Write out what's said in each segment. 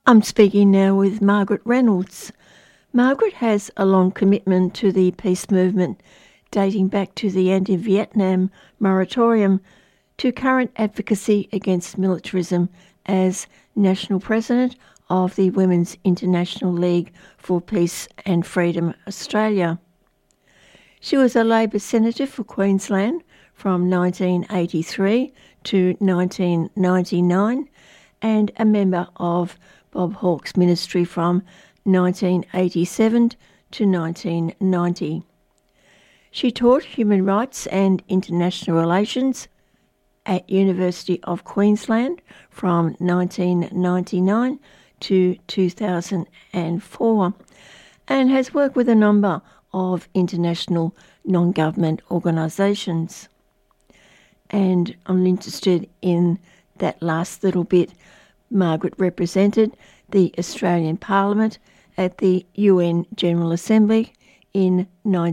I'm speaking now with Margaret Reynolds. Margaret has a long commitment to the peace movement, dating back to the anti-Vietnam moratorium to current advocacy against militarism as National President of the Women's International League for Peace and Freedom Australia. She was a Labor Senator for Queensland from 1983 to 1999 and a member of Bob Hawke's ministry from 1987 to 1990. She taught human rights and international relations at University of Queensland from 1999 to 2004 and has worked with a number of international non-government organisations. And I'm interested in that last little bit. Margaret represented the Australian Parliament at the UN General Assembly in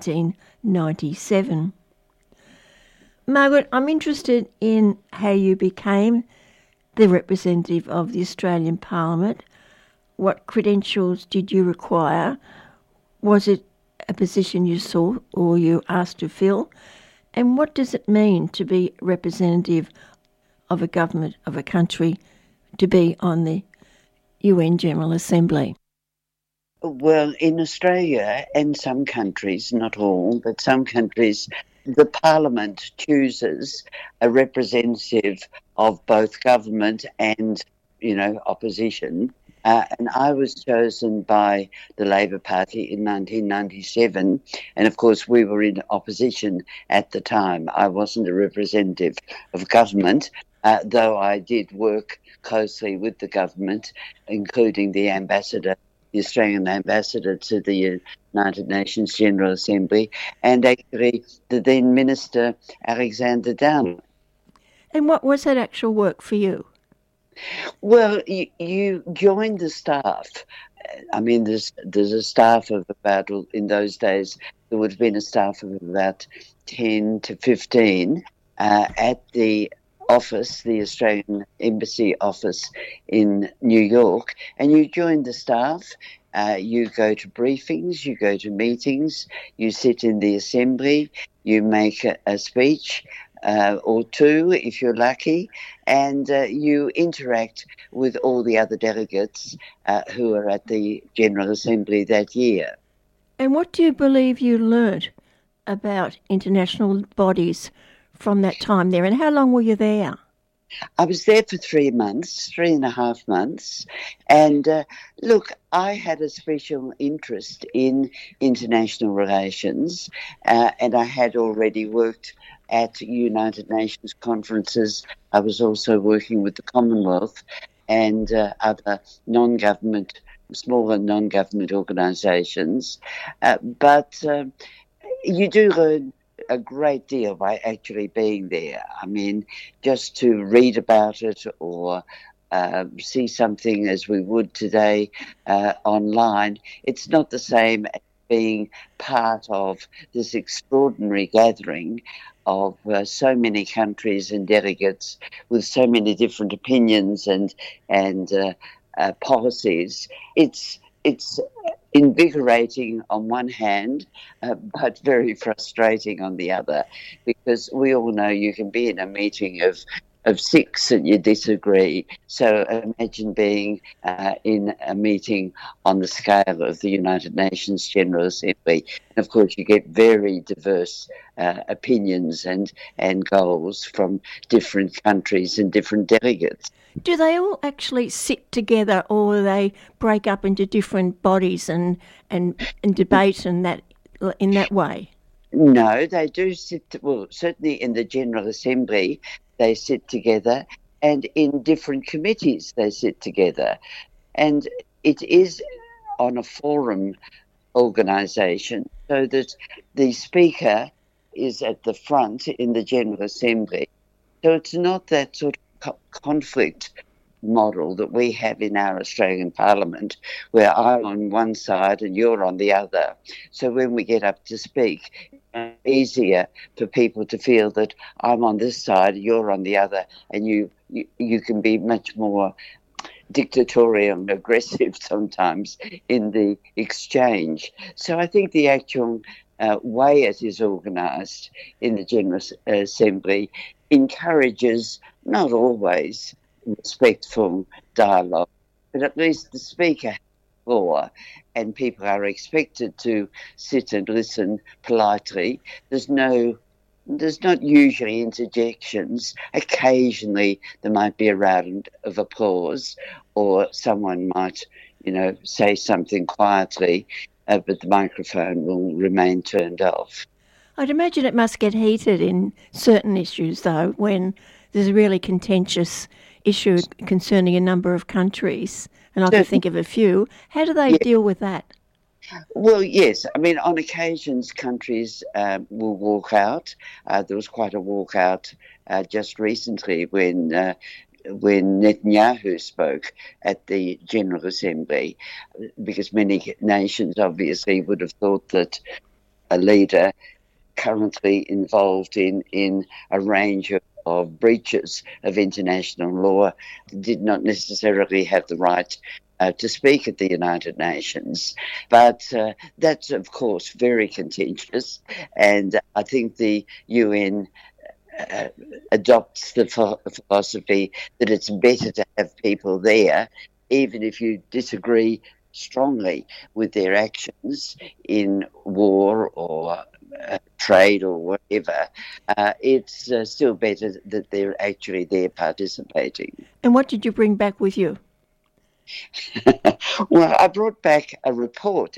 1997. Margaret, I'm interested in how you became the representative of the Australian Parliament. What credentials did you require? Was it a position you sought or you asked to fill? And what does it mean to be representative of a government of a country, to be on the UN General Assembly? Well, in Australia and some countries, not all, but some countries, the Parliament chooses a representative of both government and, opposition. And I was chosen by the Labor Party in 1997. And, of course, we were in opposition at the time. I wasn't a representative of government, though I did work closely with the government, including the Australian ambassador to the United Nations General Assembly, and actually the then Minister, Alexander Downer. And what was that actual work for you? Well, you joined the staff. I mean, there's a staff of about, in those days, there would have been a staff of about 10 to 15 at the office, the Australian Embassy office in New York, and you join the staff. You go to briefings, you go to meetings, you sit in the assembly, you make a speech or two if you're lucky, and you interact with all the other delegates who are at the General Assembly that year. And what do you believe you learnt about international bodies from that time there, and how long were you there? I was there for 3.5 months, and look, I had a special interest in international relations, and I had already worked at United Nations conferences. I was also working with the Commonwealth and other smaller non-government organisations, but you do learn a great deal by actually being there. I mean, just to read about it or see something as we would today online, it's not the same as being part of this extraordinary gathering of so many countries and delegates with so many different opinions and policies. It's invigorating on one hand, but very frustrating on the other, because we all know you can be in a meeting of six and you disagree. So imagine being in a meeting on the scale of the United Nations General Assembly. And of course, you get very diverse opinions and goals from different countries and different delegates. Do they all actually sit together, or they break up into different bodies and debate in that way? No, they do sit, well, certainly in the General Assembly, they sit together, and in different committees they sit together. And it is on a forum organisation, so that the Speaker is at the front in the General Assembly. So it's not that sort of conflict model that we have in our Australian Parliament, where I'm on one side and you're on the other. So when we get up to speak, it's easier for people to feel that I'm on this side, you're on the other, and you can be much more dictatorial and aggressive sometimes in the exchange. So I think the actual way it is organised in the General Assembly encourages, not always, respectful dialogue, but at least the Speaker has the floor and people are expected to sit and listen politely. There's not usually interjections. Occasionally there might be a round of applause or someone might, say something quietly, but the microphone will remain turned off. I'd imagine it must get heated in certain issues, though, when there's a really contentious issue concerning a number of countries, and I can think of a few. How do they deal with that? Well, yes. I mean, on occasions, countries will walk out. There was quite a walkout just recently when Netanyahu spoke at the General Assembly, because many nations obviously would have thought that a leader currently involved in a range of breaches of international law did not necessarily have the right to speak at the United Nations. But that's, of course, very contentious. And I think the UN adopts the philosophy that it's better to have people there, even if you disagree strongly with their actions in war or trade or whatever. It's still better that they're actually there participating. And what did you bring back with you? Well, I brought back a report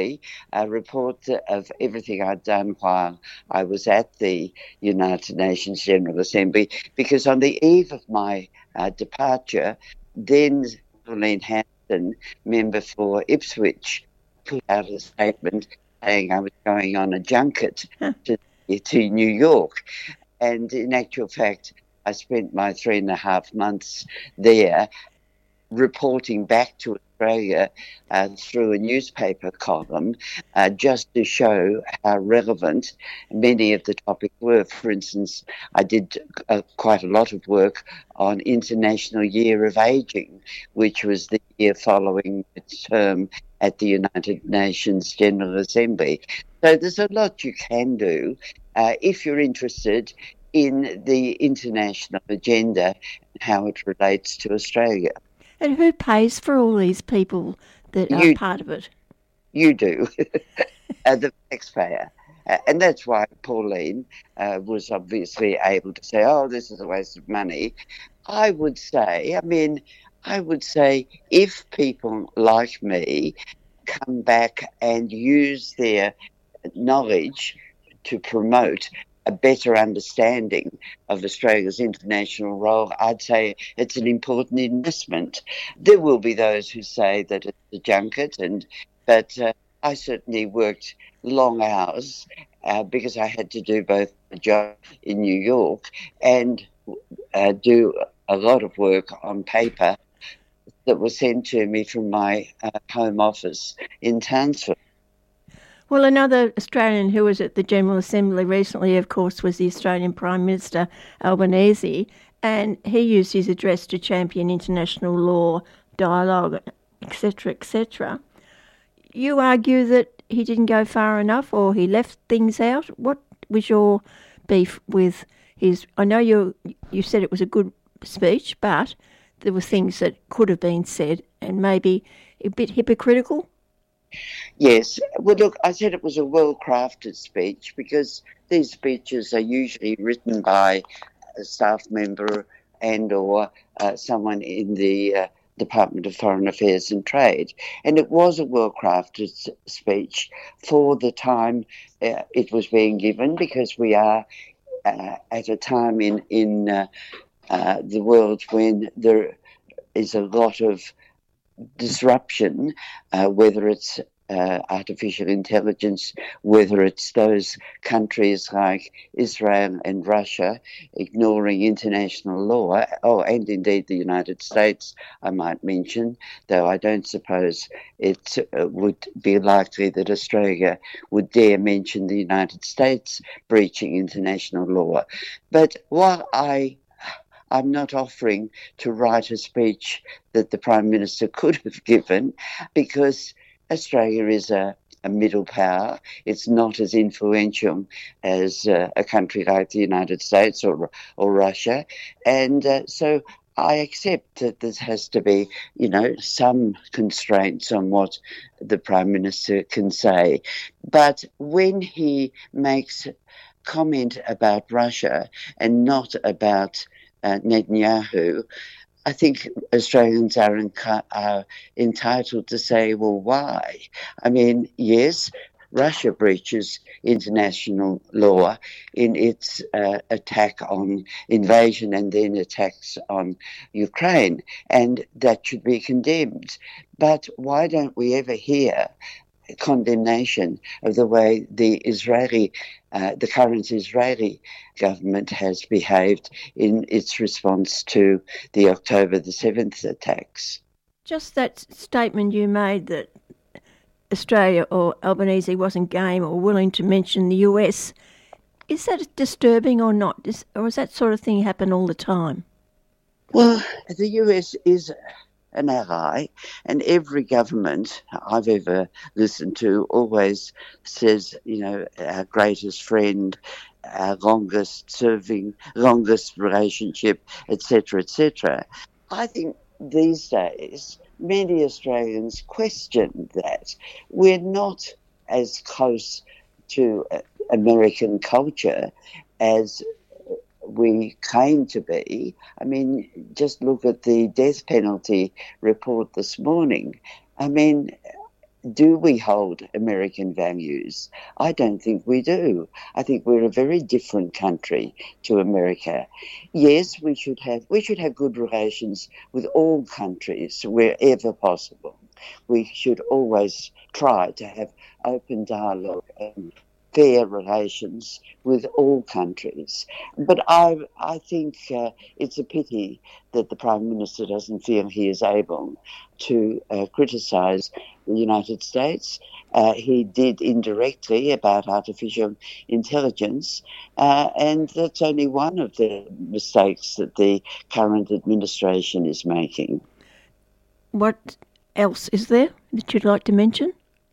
of everything I'd done while I was at the United Nations General Assembly, because on the eve of my departure, then Pauline Hanson, member for Ipswich, put out a statement saying I was going on a junket to New York. And in actual fact, I spent my 3.5 months there reporting back to Australia through a newspaper column just to show how relevant many of the topics were. For instance, I did quite a lot of work on International Year of Aging, which was the year following the term at the United Nations General Assembly. So there's a lot you can do if you're interested in the international agenda and how it relates to Australia. And who pays for all these people that are part of it? You do, the taxpayer. And that's why Pauline was obviously able to say, oh, this is a waste of money. I would say if people like me come back and use their knowledge to promote a better understanding of Australia's international role, I'd say it's an important investment. There will be those who say that it's a junket, but I certainly worked long hours because I had to do both a job in New York and do a lot of work on paper that was sent to me from my home office in Townsville. Well, another Australian who was at the General Assembly recently, of course, was the Australian Prime Minister, Albanese, and he used his address to champion international law, dialogue, etc., etc. You argue that he didn't go far enough or he left things out. What was your beef with his... I know you said it was a good speech, but there were things that could have been said and maybe a bit hypocritical. Yes. Well, look, I said it was a well-crafted speech because these speeches are usually written by a staff member and or someone in the Department of Foreign Affairs and Trade. And it was a well-crafted speech for the time it was being given, because we are at a time in the world when there is a lot of disruption, whether it's artificial intelligence, whether it's those countries like Israel and Russia ignoring international law, and indeed the United States, I might mention, though I don't suppose it would be likely that Australia would dare mention the United States breaching international law. But while I I'm not offering to write a speech that the Prime Minister could have given, because Australia is a middle power. It's not as influential as a country like the United States or Russia. And so I accept that there has to be, some constraints on what the Prime Minister can say. But when he makes comment about Russia and not about Netanyahu, I think Australians are entitled to say, well, why? I mean, yes, Russia breaches international law in its attack on invasion and then attacks on Ukraine, and that should be condemned. But why don't we ever hear condemnation of the way the current Israeli government has behaved in its response to the October the 7th attacks? Just that statement you made that Australia or Albanese wasn't game or willing to mention the US, is that disturbing or not? Or does that sort of thing happen all the time? Well, the US is an ally, and every government I've ever listened to always says, our greatest friend, our longest relationship, etc., etc. I think these days many Australians question that. We're not as close to American culture as we claim to be. I mean, just look at the death penalty report this morning. I mean, do we hold American values? I don't think we do. I think we're a very different country to America. Yes, we should have good relations with all countries wherever possible. We should always try to have open dialogue and fair relations with all countries. But I think it's a pity that the Prime Minister doesn't feel he is able to criticise the United States. He did indirectly about artificial intelligence, and that's only one of the mistakes that the current administration is making. What else is there that you'd like to mention?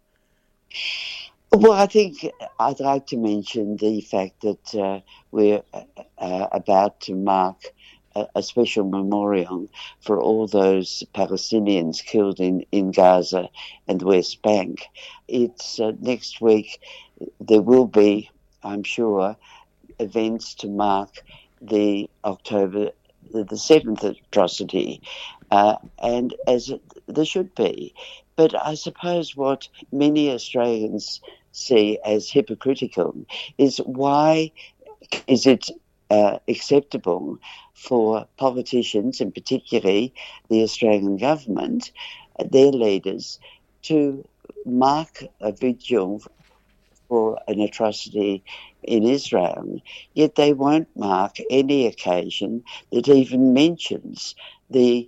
Well, I think I'd like to mention the fact that we're about to mark a special memorial for all those Palestinians killed in Gaza and the West Bank. It's next week. There will be, I'm sure, events to mark the October the 7th atrocity, and as there should be. But I suppose what many Australians see as hypocritical is, why is it acceptable for politicians, and particularly the Australian government, their leaders, to mark a vigil for an atrocity in Israel, yet they won't mark any occasion that even mentions the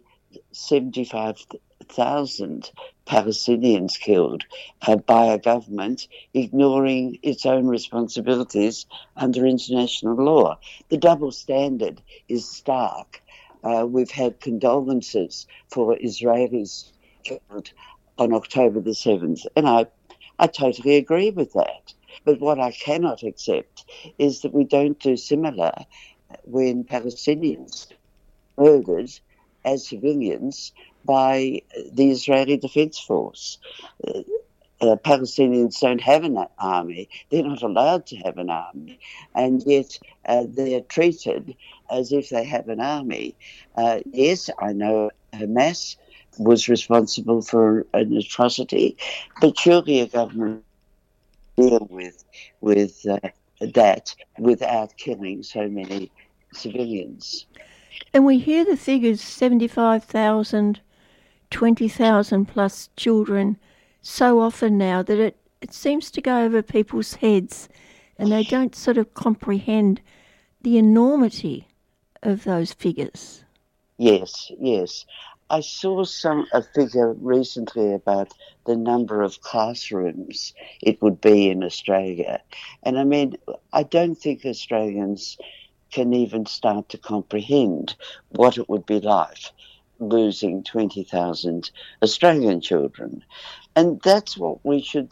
75,000 Palestinians killed by a government ignoring its own responsibilities under international law. The double standard is stark. We've had condolences for Israelis killed on October the 7th, and I totally agree with that. But what I cannot accept is that we don't do similar when Palestinians are murdered as civilians by the Israeli Defence Force. Palestinians don't have an army. They're not allowed to have an army. And yet they're treated as if they have an army. Yes, I know Hamas was responsible for an atrocity, but surely a government deal with that without killing so many civilians. And we hear the figures 75,000, 20,000 plus children so often now that it seems to go over people's heads, and they don't sort of comprehend the enormity of those figures. Yes. I saw a figure recently about the number of classrooms it would be in Australia. And I mean, I don't think Australians can even start to comprehend what it would be like losing 20,000 Australian children. And that's what we should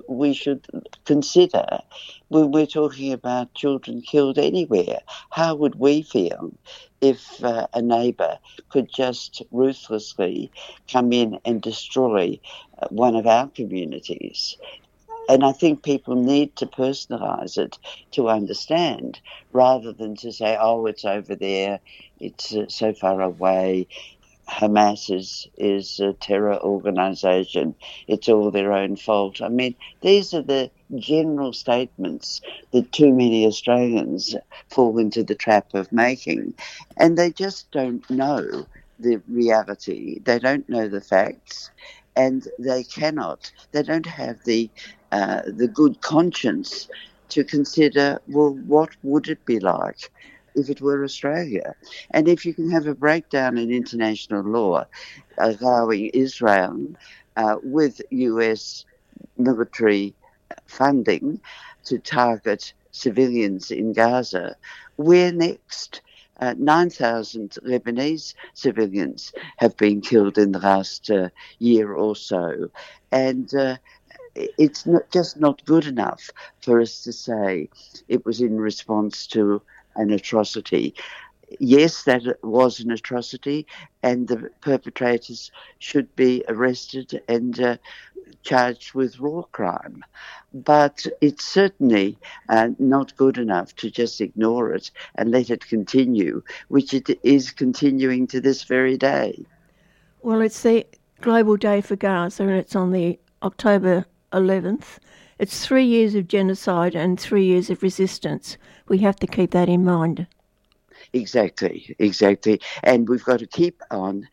consider when we're talking about children killed anywhere. How would we feel if a neighbour could just ruthlessly come in and destroy one of our communities? And I think people need to personalise it to understand, rather than to say, oh, it's over there, it's so far away, Hamas is a terror organisation, it's all their own fault. I mean, these are the general statements that too many Australians fall into the trap of making, and they just don't know the reality, they don't know the facts, and they don't have the good conscience to consider, well, what would it be like if it were Australia? And if you can have a breakdown in international law allowing Israel with US military funding to target civilians in Gaza, where next? 9,000 Lebanese civilians have been killed in the last year or so. And it's not good enough for us to say it was in response to an atrocity. Yes, that was an atrocity, and the perpetrators should be arrested and charged with war crime. But it's certainly not good enough to just ignore it and let it continue, which it is continuing to this very day. Well, it's the Global Day for Gaza, and it's on the October 11th. It's 3 years of genocide and 3 years of resistance. We have to keep that in mind. Exactly. And we've got to keeping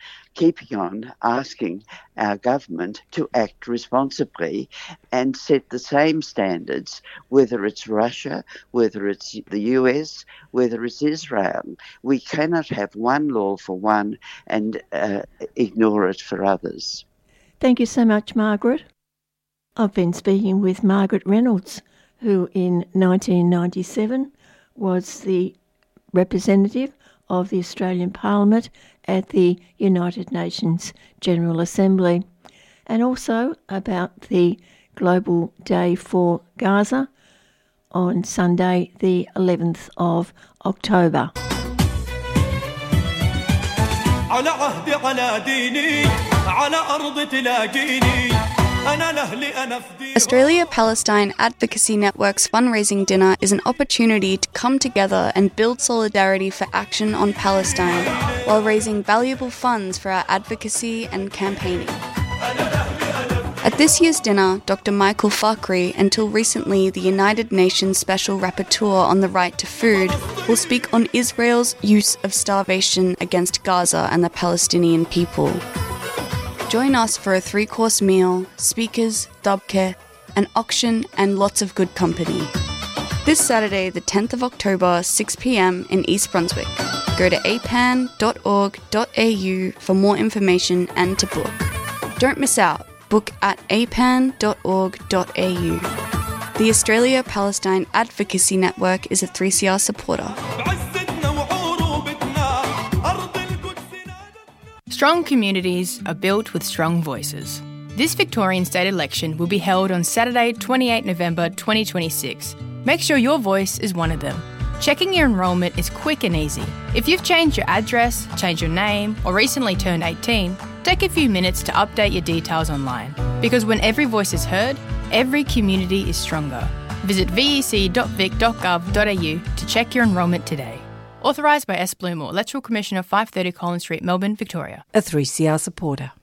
on asking our government to act responsibly and set the same standards, whether it's Russia, whether it's the US, whether it's Israel. We cannot have one law for one and ignore it for others. Thank you so much, Margaret. I've been speaking with Margaret Reynolds, who in 1997 was the representative of the Australian Parliament at the United Nations General Assembly, and also about the Global Day for Gaza on Sunday the 11th of October. Australia-Palestine Advocacy Network's fundraising dinner is an opportunity to come together and build solidarity for action on Palestine while raising valuable funds for our advocacy and campaigning. At this year's dinner, Dr. Michael Fakhri, until recently the United Nations Special Rapporteur on the Right to Food, will speak on Israel's use of starvation against Gaza and the Palestinian people. Join us for a 3-course meal, speakers, dabke, an auction and lots of good company. This Saturday, the 10th of October, 6 p.m. in East Brunswick. Go to apan.org.au for more information and to book. Don't miss out. Book at apan.org.au. The Australia-Palestine Advocacy Network is a 3CR supporter. Strong communities are built with strong voices. This Victorian state election will be held on Saturday, 28 November 2026. Make sure your voice is one of them. Checking your enrolment is quick and easy. If you've changed your address, changed your name, or recently turned 18, take a few minutes to update your details online. Because when every voice is heard, every community is stronger. Visit vec.vic.gov.au to check your enrolment today. Authorised by S. Blumore, Electoral Commissioner, 530 Collins Street, Melbourne, Victoria. A 3CR supporter.